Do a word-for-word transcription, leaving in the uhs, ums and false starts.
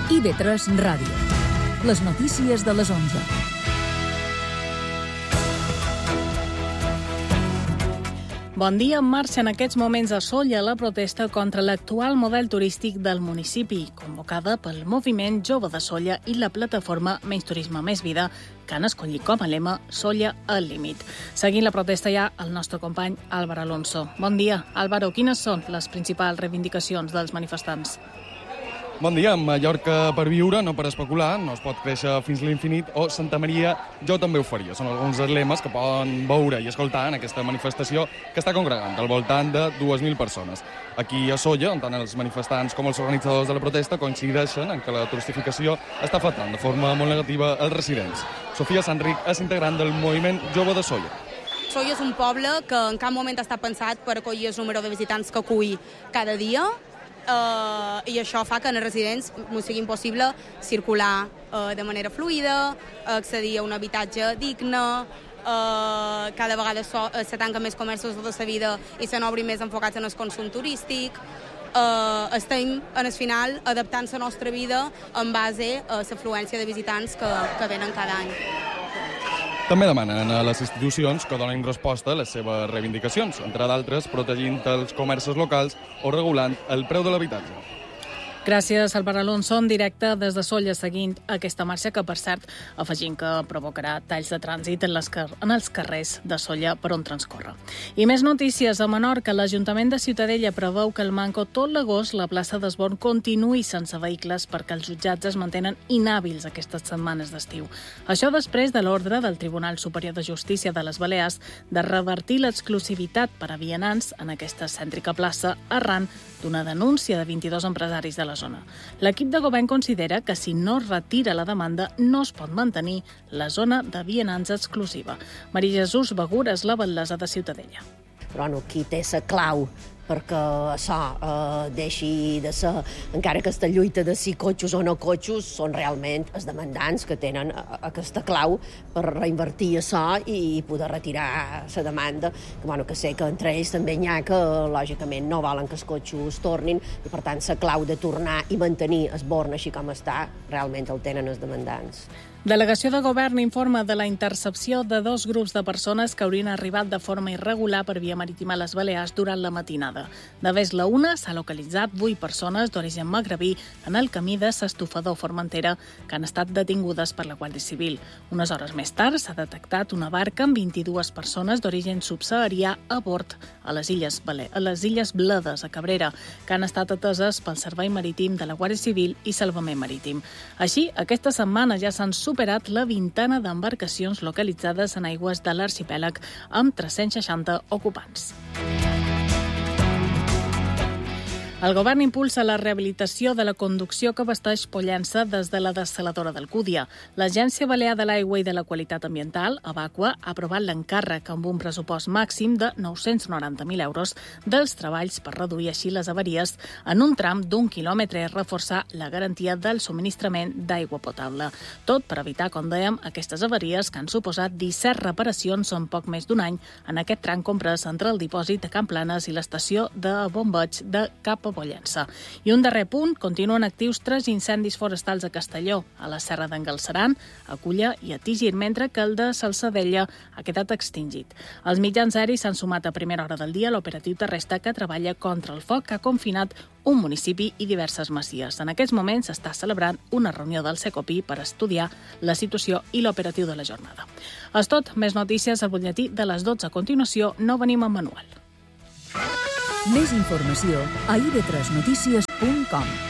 I V tres Ràdio. Les notícies de les onze. Bon dia. En marxa en aquests moments a Sóller la protesta contra l'actual model turístic del municipi, convocada pel Moviment Jove de Sóller i la plataforma Menys Turisme, Més Vida, que han escollit com a lema Sóller al límit. Seguint la protesta hi ha el nostre company Álvaro Alonso. Bon dia. Álvaro, quines són les principals reivindicacions dels manifestants? Bon dia. Mallorca per viure, no per especular, no es pot créixer fins l'infinit, o Santa Maria, jo també ho faria. Són alguns dels lemes que poden veure i escoltar en aquesta manifestació que està congregant al voltant de dues mil persones. Aquí a Sóller, on tant els manifestants com els organitzadors de la protesta coincideixen en que la turistificació està afectant de forma molt negativa els residents. Sofia Sanric és integrant del Moviment Jove de Sóller. Sóller és un poble que en cap moment està pensat per acollir el número de visitants que acull cada dia, Uh, i això fa que als residents no sigui impossible circular uh, de manera fluida, accedir a un habitatge digne, uh, cada vegada so, uh, se tanquen més comerços de la vida i se n'obrin més enfocats en el consum turístic. Uh, estem, en el final, adaptant la nostra vida en base a l'afluència de visitants que, que venen cada any. També demanen a les institucions que donin resposta a les seves reivindicacions, entre d'altres protegint els comerços locals o regulant el preu de l'habitatge. Gràcies, Álvaro Alonso, en directe des de Sóller, seguint aquesta marxa que, per cert, afegint que provocarà talls de trànsit en, les car en els carrers de Sóller per on transcorre. I més notícies. A Menorca, l'Ajuntament de Ciutadella preveu que el Manco tot l'agost la plaça d'Esborn continuï sense vehicles perquè els jutjats es mantenen inhàbils aquestes setmanes d'estiu. Això després de l'ordre del Tribunal Superior de Justícia de les Balears de revertir l'exclusivitat per a vianants en aquesta cèntrica plaça arran d'una denúncia de vint-i-dos empresaris de la zona. L'equip de govern considera que si no es retira la demanda no es pot mantenir la zona de vianants exclusiva. Maria Jesús Begur és la batllessa de Ciutadella. Però no, qui té la clau perquè això eh, deixi de ser, encara aquesta lluita de si cotxos o no cotxos, són realment els demandants que tenen aquesta clau per reinvertir això i poder retirar la demanda, que, bueno, que sé que entre ells també hi ha que, lògicament, no volen que els cotxos tornin, i per tant la clau de tornar i mantenir Esborn així com està, realment el tenen els demandants. Delegació de Govern informa de la intercepció de dos grups de persones que haurien arribat de forma irregular per via marítima a les Balears durant la matinada. De vez la una s'ha localitzat vuit persones d'origen magrebí en el camí de s'Estofador Formentera que han estat detingudes per la Guàrdia Civil. Unes hores més tard s'ha detectat una barca amb vint-i-dues persones d'origen subsaharià a bord a les Illes, Bale a les Illes Bledes, a Cabrera, que han estat ateses pel Servei Marítim de la Guàrdia Civil i Salvament Marítim. Així, aquesta setmana ja s'han superat la vintena d'embarcacions localitzades en aigües de l'arxipèlag amb tres-cents seixanta ocupants. El govern impulsa la rehabilitació de la conducció que abasteix Pollença des de la dessaladora d'Alcúdia. L'Agència Balear de l'Aigua i de la Qualitat Ambiental, Abaqua, ha aprovat l'encàrrec amb un pressupost màxim de nou-cents noranta mil euros dels treballs per reduir així les avaries en un tram d'un quilòmetre i reforçar la garantia del subministrament d'aigua potable. Tot per evitar, com dèiem, aquestes avaries que han suposat disset reparacions en poc més d'un any en aquest tram comprès entre el dipòsit de Can Planes i l'estació de bombeig de Cap Pollença. I un darrer punt, continuen actius tres incendis forestals a Castelló, a la Serra d'en Galceran, a Culla i a Tigir, mentre que el de Salsadella ha quedat extingit. Els mitjans aeris s'han sumat a primera hora del dia a l'operatiu terrestre que treballa contra el foc que ha confinat un municipi i diverses masies. En aquests moments s'està celebrant una reunió del Secopi per estudiar la situació i l'operatiu de la jornada. És tot, més notícies al butlletí de les dotze. A continuació, no venim amb manual. Més informació a i ve tres notícies punt com.